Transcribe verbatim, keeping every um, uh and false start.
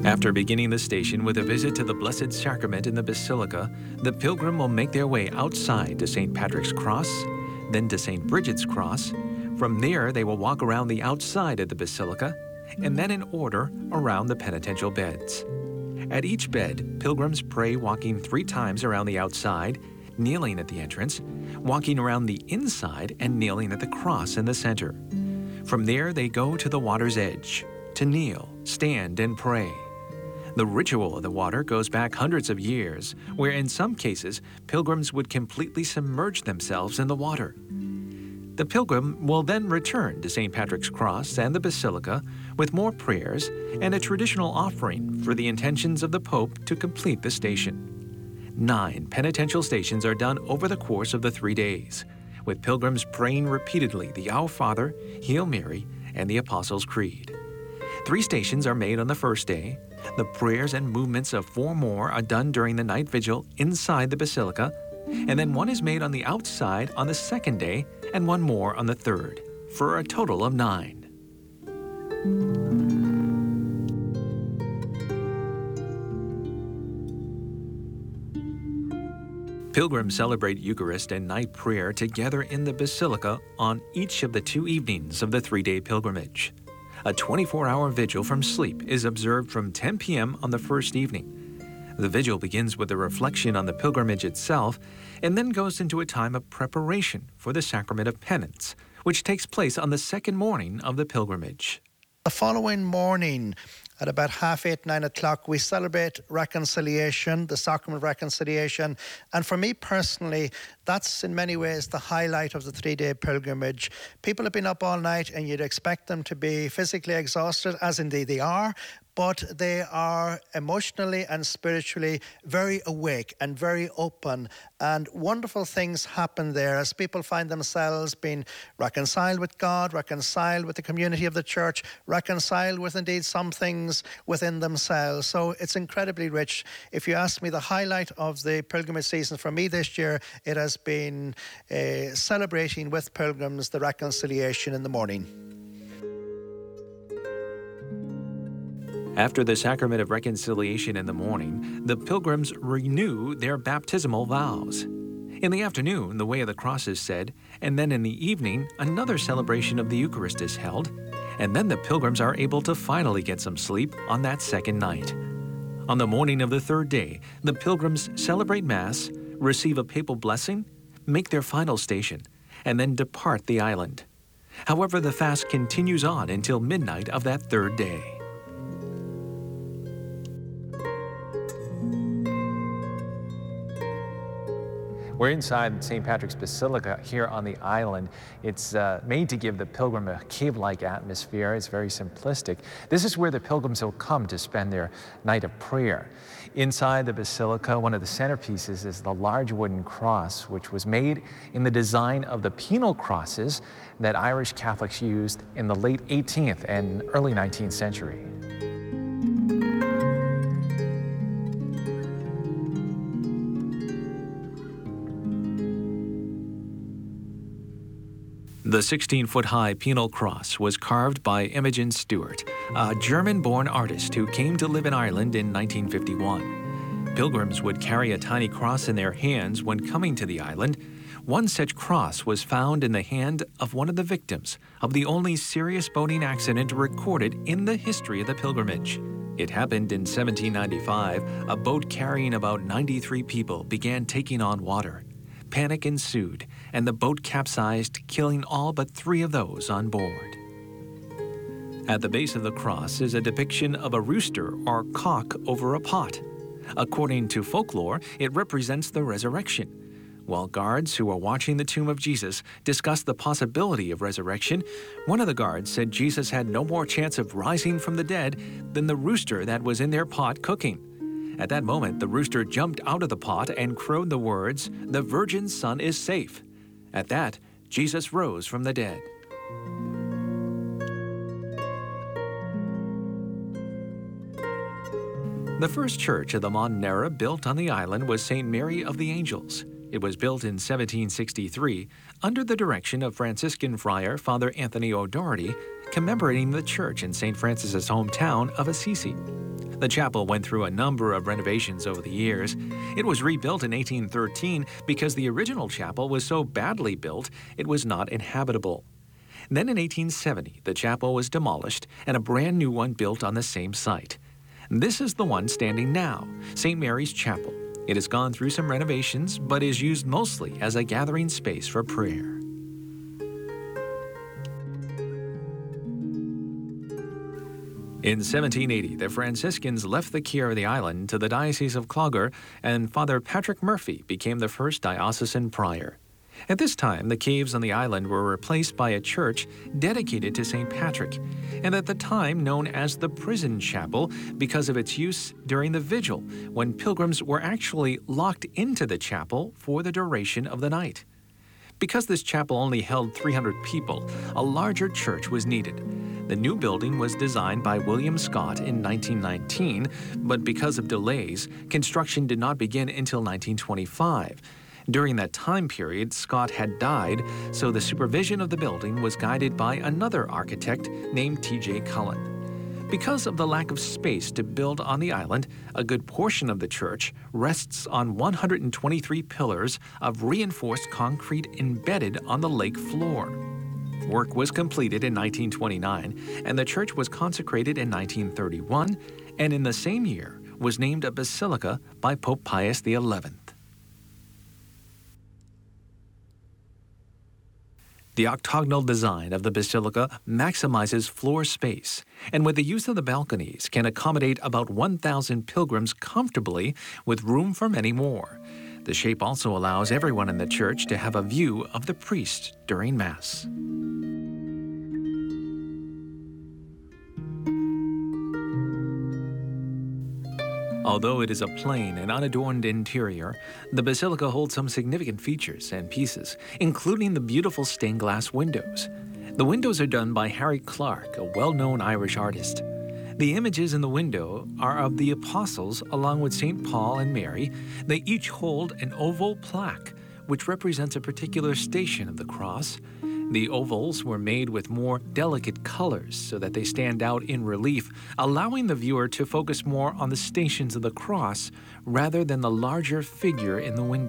After beginning the station with a visit to the Blessed Sacrament in the Basilica, the pilgrim will make their way outside to Saint Patrick's Cross, then to Saint Bridget's Cross. From there, they will walk around the outside of the Basilica, and then in order around the penitential beds. At each bed, pilgrims pray walking three times around the outside, kneeling at the entrance, walking around the inside, and kneeling at the cross in the center. From there, they go to the water's edge to kneel, stand, and pray. The ritual of the water goes back hundreds of years, where in some cases, pilgrims would completely submerge themselves in the water. The pilgrim will then return to Saint Patrick's Cross and the Basilica with more prayers and a traditional offering for the intentions of the Pope to complete the station. Nine penitential stations are done over the course of the three days, with pilgrims praying repeatedly the Our Father, Hail Mary, and the Apostles' Creed. Three stations are made on the first day. The prayers and movements of four more are done during the night vigil inside the Basilica, and then one is made on the outside on the second day and one more on the third, for a total of nine. Pilgrims celebrate Eucharist and night prayer together in the Basilica on each of the two evenings of the three-day pilgrimage. A twenty-four hour vigil from sleep is observed from ten p m on the first evening. The vigil begins with a reflection on the pilgrimage itself and then goes into a time of preparation for the sacrament of penance, which takes place on the second morning of the pilgrimage. The following morning, at about half eight, nine o'clock, we celebrate reconciliation, the sacrament of reconciliation. And for me personally, that's in many ways the highlight of the three-day pilgrimage. People have been up all night and you'd expect them to be physically exhausted, as indeed they are, but they are emotionally and spiritually very awake and very open. And wonderful things happen there as people find themselves being reconciled with God, reconciled with the community of the church, reconciled with indeed some things within themselves. So it's incredibly rich. If you ask me the highlight of the pilgrimage season for me this year, it has been uh, celebrating with pilgrims the reconciliation in the morning. After the sacrament of reconciliation in the morning, the pilgrims renew their baptismal vows. In the afternoon, the Way of the Cross is said, and then in the evening, another celebration of the Eucharist is held, and then the pilgrims are able to finally get some sleep on that second night. On the morning of the third day, the pilgrims celebrate Mass, receive a papal blessing, make their final station, and then depart the island. However, the fast continues on until midnight of that third day. We're inside Saint Patrick's Basilica here on the island. It's uh, made to give the pilgrim a cave-like atmosphere. It's very simplistic. This is where the pilgrims will come to spend their night of prayer. Inside the Basilica, one of the centerpieces is the large wooden cross, which was made in the design of the penal crosses that Irish Catholics used in the late eighteenth and early nineteenth century. The sixteen foot high penal cross was carved by Imogen Stewart, a German-born artist who came to live in Ireland in nineteen fifty-one. Pilgrims would carry a tiny cross in their hands when coming to the island. One such cross was found in the hand of one of the victims of the only serious boating accident recorded in the history of the pilgrimage. It happened in seventeen ninety-five. A boat carrying about ninety-three people began taking on water. Panic ensued, and the boat capsized, killing all but three of those on board. At the base of the cross is a depiction of a rooster or cock over a pot. According to folklore, it represents the resurrection. While guards who were watching the tomb of Jesus discussed the possibility of resurrection, one of the guards said Jesus had no more chance of rising from the dead than the rooster that was in their pot cooking. At that moment, the rooster jumped out of the pot and crowed the words, "The virgin's son is safe." At that, Jesus rose from the dead. The first church of the Modern era built on the island was Saint Mary of the Angels. It was built in seventeen sixty-three under the direction of Franciscan friar Father Anthony O'Doherty, commemorating the church in Saint Francis's hometown of Assisi. The chapel went through a number of renovations over the years. It was rebuilt in eighteen thirteen because the original chapel was so badly built it was not inhabitable. Then in eighteen seventy, the chapel was demolished and a brand new one built on the same site. This is the one standing now, Saint Mary's Chapel. It has gone through some renovations, but is used mostly as a gathering space for prayer. In seventeen eighty, the Franciscans left the care of the island to the Diocese of Clogher, and Father Patrick Murphy became the first diocesan prior. At this time, the caves on the island were replaced by a church dedicated to Saint Patrick, and at the time known as the Prison Chapel because of its use during the vigil, when pilgrims were actually locked into the chapel for the duration of the night. Because this chapel only held three hundred people, a larger church was needed. The new building was designed by William Scott in nineteen nineteen, but because of delays, construction did not begin until nineteen twenty-five. During that time period, Scott had died, so the supervision of the building was guided by another architect named T J Cullen. Because of the lack of space to build on the island, a good portion of the church rests on one hundred twenty-three pillars of reinforced concrete embedded on the lake floor. Work was completed in nineteen twenty-nine, and the church was consecrated in nineteen thirty-one, and in the same year was named a basilica by Pope Pius the eleventh. The octagonal design of the basilica maximizes floor space, and with the use of the balconies can accommodate about one thousand pilgrims comfortably with room for many more. The shape also allows everyone in the church to have a view of the priest during Mass. Although it is a plain and unadorned interior, the basilica holds some significant features and pieces, including the beautiful stained glass windows. The windows are done by Harry Clark, a well-known Irish artist. The images in the window are of the apostles along with Saint Paul and Mary. They each hold an oval plaque, which represents a particular station of the cross. The ovals were made with more delicate colors so that they stand out in relief, allowing the viewer to focus more on the stations of the cross rather than the larger figure in the window.